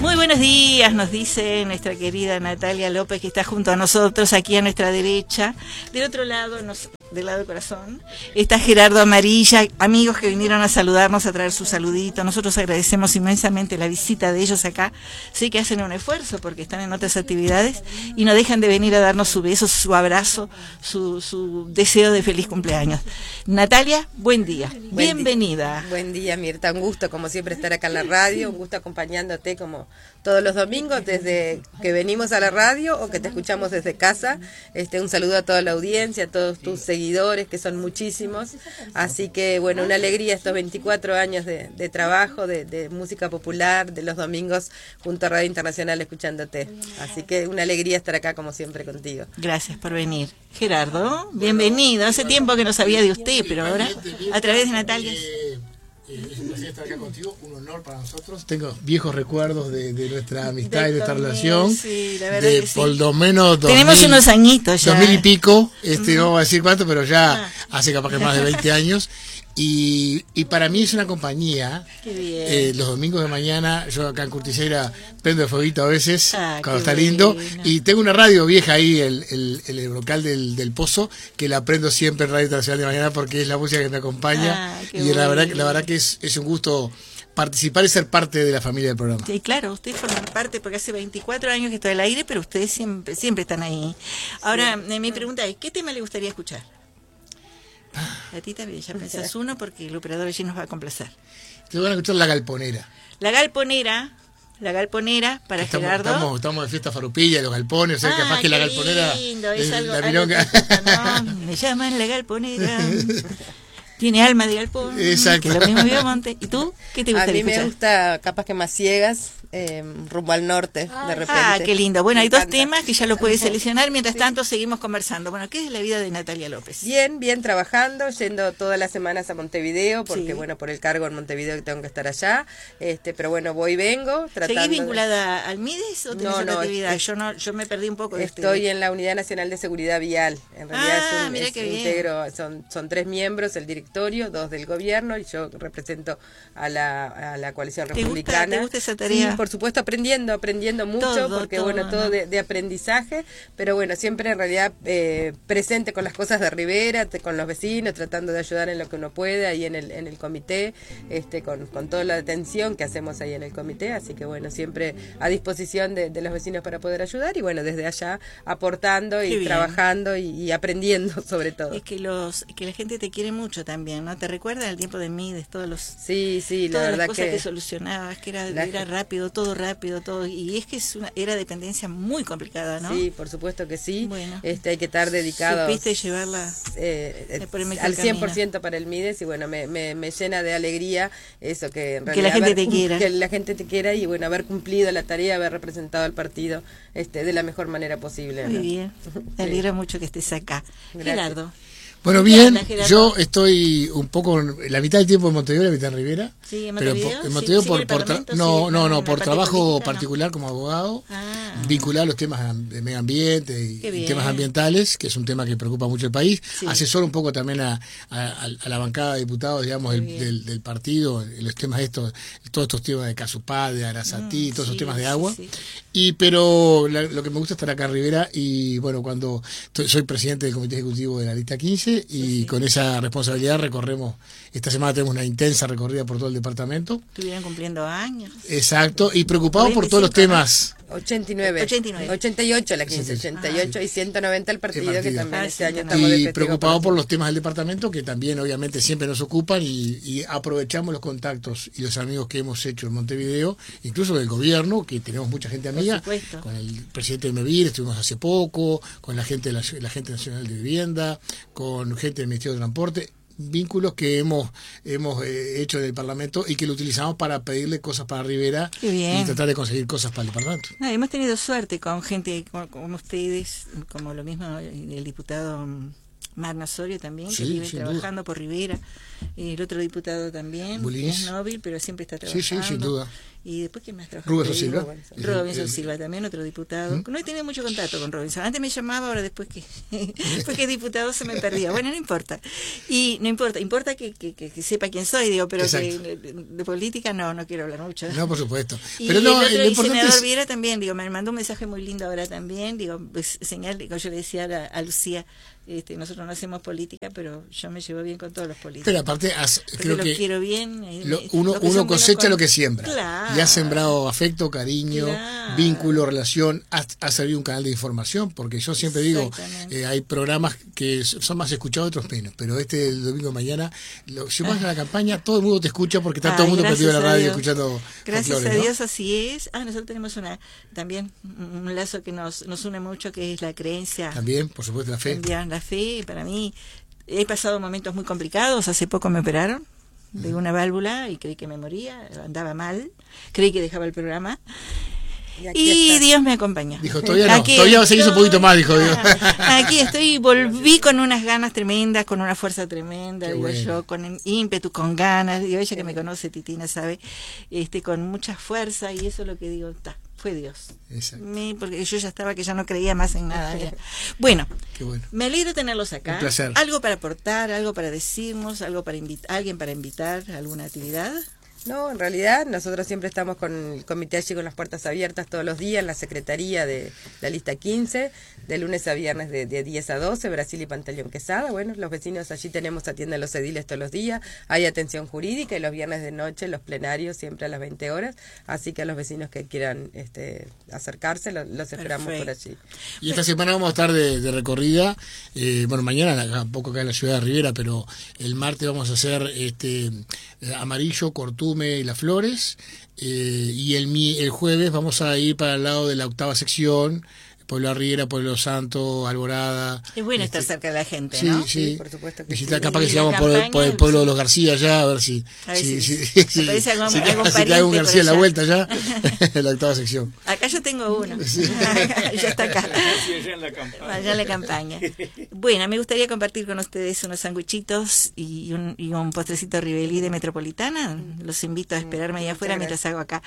Muy buenos días, nos dice nuestra querida Natalia López, que está junto a nosotros, aquí a nuestra derecha. Del otro lado, del lado del corazón, está Gerardo Amarilla, amigos que vinieron a saludarnos, a traer su saludito. Nosotros agradecemos inmensamente la visita de ellos acá. Sé que hacen un esfuerzo porque están en otras actividades y no dejan de venir a darnos su beso, su abrazo, su deseo de feliz cumpleaños. Natalia, buen día. Bienvenida. Buen día, Mirta. Un gusto, como siempre, estar acá en la radio. Un gusto acompañándote como todos los domingos, desde que venimos a la radio o que te escuchamos desde casa. Un saludo a toda la audiencia, a todos tus seguidores, que son muchísimos. Así que, bueno, una alegría estos 24 años de trabajo, de música popular, de los domingos junto a Radio Internacional escuchándote. Así que una alegría estar acá, como siempre, contigo. Gracias por venir. Gerardo, bienvenido. Hace tiempo que no sabía de usted, pero ahora, a través de Natalia... Es un placer estar acá contigo, un honor para nosotros. Tengo viejos recuerdos de nuestra amistad y de esta relación. Sí, la verdad que sí. Por lo menos 2000, tenemos unos añitos ya. 2000 y pico, no voy a decir cuánto, pero ya hace capaz que más de 20 años. Y para mí es una compañía. Qué bien. Los domingos de mañana, yo acá en Curticeira prendo el fueguito a veces, cuando está bueno. lindo. Y tengo una radio vieja ahí, el local del Pozo, que la prendo siempre en Radio Internacional de mañana porque es la música que me acompaña. Y la verdad que es un gusto participar y ser parte de la familia del programa. Sí, claro, ustedes forman parte porque hace 24 años que estoy al aire, pero ustedes siempre están ahí. Ahora, mi pregunta es, ¿qué tema le gustaría escuchar? A ti también, ya pensás uno porque el operador allí nos va a complacer. Te van a escuchar La Galponera. La Galponera para Gerardo. Estamos de fiesta farupilla, los galpones, o sea, capaz que La Galponera lindo, es algo, la milonga. No, me llaman La Galponera. Tiene alma de galpón. Exacto. Que lo mismo Viamonte. ¿Y tú? ¿Qué te gusta escuchar? A mí me gusta, capaz que Más Ciegas, rumbo al norte, de repente. Ah, qué lindo. Bueno, hay dos encanta. temas que ya lo puedes seleccionar. Mientras tanto, seguimos conversando. Bueno, ¿qué es la vida de Natalia López? Bien trabajando, yendo todas las semanas a Montevideo, porque Sí. bueno, por el cargo en Montevideo que tengo que estar allá. Pero bueno, voy y vengo, tratando. ¿Seguís vinculada al MIDES o tenés otra actividad? Yo me perdí un poco de Estoy en la Unidad Nacional de Seguridad Vial. En realidad mira qué bien. son 3 miembros, el directorio, 2 del gobierno, y yo represento a la coalición republicana. ¿Te gusta esa tarea? Sí, por supuesto, aprendiendo mucho, porque bueno, todo de aprendizaje, pero bueno, siempre en realidad presente con las cosas de Rivera, con los vecinos, tratando de ayudar en lo que uno puede, ahí en el comité, con toda la atención que hacemos ahí en el comité, así que bueno, siempre a disposición de los vecinos para poder ayudar, y bueno, desde allá aportando y trabajando y aprendiendo sobre todo. Es que la gente te quiere mucho también, ¿no? ¿Te recuerdas el tiempo de MIDES? Todos los... Sí, la todas verdad las cosas que solucionabas, que era rápido, todo, y es que era dependencia muy complicada, ¿no? Sí, por supuesto que sí. Bueno, hay que estar dedicados. supiste llevarla por al 100% para el MIDES, y bueno, me llena de alegría eso, que en realidad la gente te quiera. Que la gente te quiera, y bueno, haber cumplido la tarea, haber representado al partido de la mejor manera posible. Muy ¿no? bien, me alegra mucho que estés acá. Gracias. Gerardo. Bueno, bien, yo estoy un poco la mitad del tiempo en Montevideo, la mitad en Rivera. Sí, en pero Montevideo. en Montevideo por trabajo política, particular como abogado, vinculado a los temas de medio ambiente y temas ambientales, que es un tema que preocupa mucho el país. Sí. Asesoro un poco también a la bancada de diputados, digamos, del partido, en los temas todos estos temas de Casupá, de Arasatí, todos esos temas de agua. Pero lo que me gusta es estar acá en Rivera, y bueno, cuando soy presidente del Comité Ejecutivo de la Lista 15, y con esa responsabilidad recorremos, esta semana tenemos una intensa recorrida por todo el departamento. Estuvieron cumpliendo años. Exacto, y preocupado por todos los temas. 88 la 15, 88 y 190 el partido que también este año estamos y de preocupado por los temas del departamento, que también obviamente siempre nos ocupan, y aprovechamos los contactos y los amigos que hemos hecho en Montevideo, incluso del gobierno, que tenemos mucha gente amiga, con el presidente de MEVIR estuvimos hace poco, con la gente de la Gente Nacional de Vivienda, con gente del Ministerio de Transporte, vínculos que hemos hecho en el Parlamento y que lo utilizamos para pedirle cosas para Rivera y tratar de conseguir cosas para el Parlamento. Hemos tenido suerte con gente como ustedes, como lo mismo el diputado Magno Osorio también, que vive trabajando por Rivera. el otro diputado también, que es Nóbil, pero siempre está trabajando. Sí, sin duda. Y después, ¿quién más trabaja? Robinson Silva. Robinson Silva, también otro diputado. No he tenido mucho contacto con Robinson. Antes me llamaba, ahora después que es diputado se me perdía. Bueno, no importa. Y no importa, importa que sepa quién soy, digo, pero que de política no quiero hablar mucho. No, por supuesto. Y pero no, el otro, senador es... Viera también, digo, me mandó un mensaje muy lindo ahora también, digo, pues, señal, yo le decía a Lucía, nosotros no hacemos política, pero yo me llevo bien con todos los políticos. Pero aparte, creo que quiero bien. Uno cosecha lo que siembra. Claro. Y ha sembrado afecto, cariño, vínculo, relación, ha servido un canal de información, porque yo siempre digo, hay programas que son más escuchados, otros menos, pero el domingo de mañana, si vas a la campaña, todo el mundo te escucha porque está todo el mundo perdido en la radio escuchando. Gracias folclore, a Dios, ¿no? así es. Nosotros tenemos también un lazo que nos une mucho, que es la creencia. También, por supuesto, la fe. También la fe, para mí, he pasado momentos muy complicados. Hace poco me operaron de una válvula y creí que me moría, andaba mal, creí que dejaba el programa. Y Dios me acompañó. Dijo, todavía seguís un poquito más, dijo Dios. Aquí estoy, volví con unas ganas tremendas, con una fuerza tremenda, Qué digo bueno. yo, con ímpetu, con ganas, digo, ella que me conoce, Titina, sabe, con mucha fuerza, y eso es lo que digo, fue Dios. Porque yo ya estaba que ya no creía más en nada. Bueno, me alegro tenerlos acá. Un placer. Algo para aportar, algo para decirnos, alguien para invitar a alguna actividad. No, en realidad nosotros siempre estamos con el Comité allí con las puertas abiertas todos los días en la Secretaría de la Lista 15, de lunes a viernes de 10 a 12, Brasil y Pantaleón Quesada. Bueno, los vecinos allí atienden los ediles todos los días, hay atención jurídica y los viernes de noche los plenarios siempre a las 20 horas, así que a los vecinos que quieran acercarse los esperamos por allí. Y esta semana vamos a estar de recorrida, mañana un poco acá en la ciudad de Rivera, pero el martes vamos a hacer Amarillo, Cortume y Las Flores, y el jueves vamos a ir para el lado de la 8ª sección, Pueblo Arriera, Pueblo Santo, Alborada. Es bueno estar cerca de la gente, sí, ¿no? Sí, por supuesto que visitar, sí. capaz que sigamos por el pueblo de los García allá, a ver si parece algún si cae un García en la vuelta ya, en la 8ª sección. Acá yo tengo uno, ya está acá. Allá en la campaña. Bueno, me gustaría compartir con ustedes unos sanguichitos y un postrecito Rivelí de Metropolitana. Los invito a esperarme ahí afuera mientras hago acá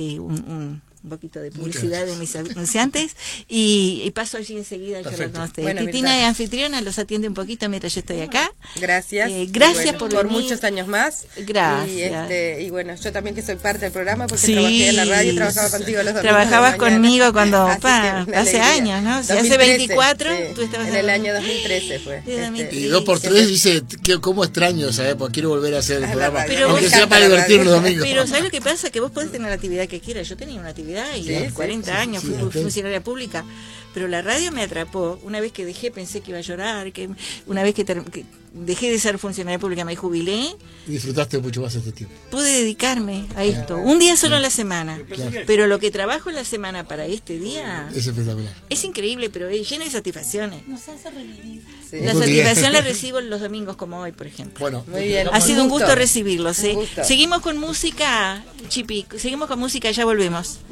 un poquito de publicidad de mis anunciantes y paso allí enseguida a charlar con ustedes. Bueno, Titina de anfitriona los atiende un poquito mientras yo estoy acá. Gracias. Gracias por venir. muchos años más. Gracias. Y bueno, yo también que soy parte del programa porque trabajé en la radio y trabajaba contigo los domingos. Trabajabas conmigo cuando hace años, ¿no? Si hace 24, tú estabas en el año 2013 fue. Y 2x3 dice, ¿cómo extraño esa época? Quiero volver a hacer el programa, pero aunque sea para divertirnos los domingos. Pero ¿sabes lo que pasa? Que vos podés tener la actividad que quieras. Yo tenía una actividad y a los 40 años fui funcionaria pública, pero la radio me atrapó. Una vez que dejé, pensé que iba a llorar, que una vez que dejé de ser funcionaria pública, me jubilé. Y disfrutaste mucho más este tiempo. Pude dedicarme a esto, un día solo a la semana, pero lo que trabajo en la semana para este día es espectacular. Es increíble, pero es lleno de satisfacciones. Nos hace revivir. Sí. La satisfacción la recibo los domingos como hoy, por ejemplo. Bueno, muy bien. Ha sido un gusto recibirlos. Un gusto. Seguimos con música, Chipi, seguimos con música, ya volvemos.